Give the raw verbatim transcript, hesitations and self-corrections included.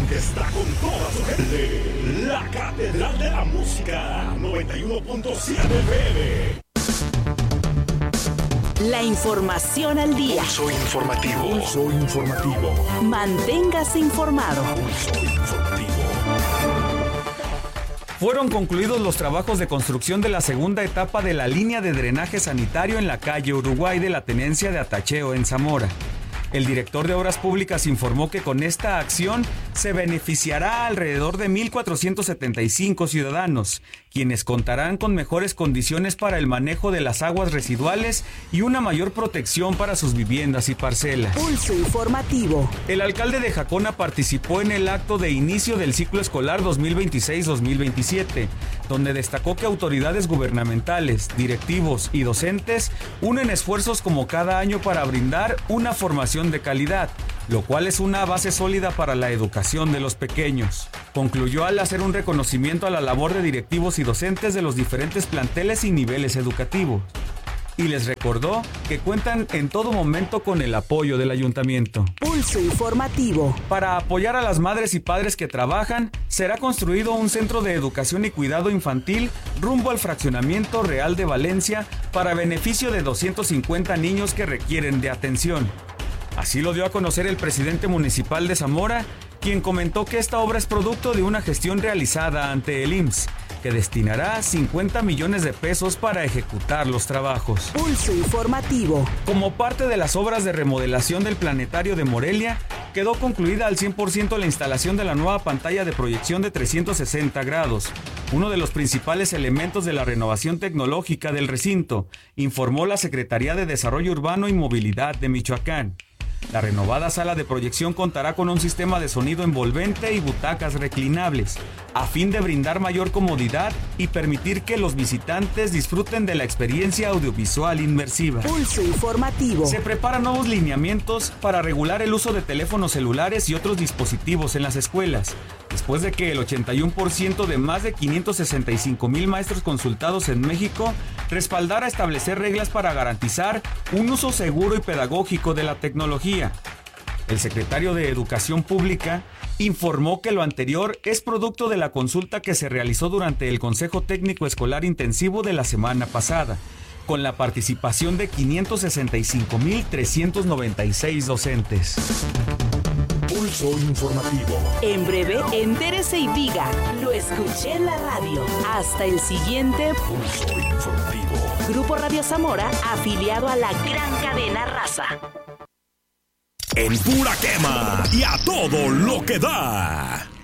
que está con toda su gente. La Catedral de la Música, noventa y uno punto siete F M. La información al día. Pulso informativo. Pulso informativo. Manténgase informado. Pulso informativo. Fueron concluidos los trabajos de construcción de la segunda etapa de la línea de drenaje sanitario en la calle Uruguay de la tenencia de Atacheo, en Zamora. El director de Obras Públicas informó que con esta acción se beneficiará a alrededor de mil cuatrocientos setenta y cinco ciudadanos, quienes contarán con mejores condiciones para el manejo de las aguas residuales y una mayor protección para sus viviendas y parcelas. Pulso informativo. El alcalde de Jacona participó en el acto de inicio del ciclo escolar dos mil veintiséis dos mil veintisiete, donde destacó que autoridades gubernamentales, directivos y docentes unen esfuerzos como cada año para brindar una formación de calidad, lo cual es una base sólida para la educación de los pequeños. Concluyó al hacer un reconocimiento a la labor de directivos y docentes de los diferentes planteles y niveles educativos. Y les recordó que cuentan en todo momento con el apoyo del ayuntamiento. Pulso informativo. Para apoyar a las madres y padres que trabajan, será construido un centro de educación y cuidado infantil rumbo al fraccionamiento Real de Valencia para beneficio de doscientos cincuenta niños que requieren de atención. Así lo dio a conocer el presidente municipal de Zamora, quien comentó que esta obra es producto de una gestión realizada ante el I M S S, que destinará cincuenta millones de pesos para ejecutar los trabajos. Pulso informativo. Como parte de las obras de remodelación del planetario de Morelia, quedó concluida al cien por ciento la instalación de la nueva pantalla de proyección de trescientos sesenta grados, uno de los principales elementos de la renovación tecnológica del recinto, informó la Secretaría de Desarrollo Urbano y Movilidad de Michoacán. La renovada sala de proyección contará con un sistema de sonido envolvente y butacas reclinables, a fin de brindar mayor comodidad y permitir que los visitantes disfruten de la experiencia audiovisual inmersiva. Pulso informativo. Se preparan nuevos lineamientos para regular el uso de teléfonos celulares y otros dispositivos en las escuelas, después de que el ochenta y uno por ciento de más de quinientos sesenta y cinco mil maestros consultados en México respaldara establecer reglas para garantizar un uso seguro y pedagógico de la tecnología. El secretario de Educación Pública informó que lo anterior es producto de la consulta que se realizó durante el Consejo Técnico Escolar Intensivo de la semana pasada, con la participación de quinientos sesenta y cinco mil trescientos noventa y seis docentes. Pulso informativo. En breve, entérese y diga, lo escuché en la radio. Hasta el siguiente Pulso informativo. Grupo Radio Zamora, afiliado a la gran cadena Raza. En pura quema y a todo lo que da.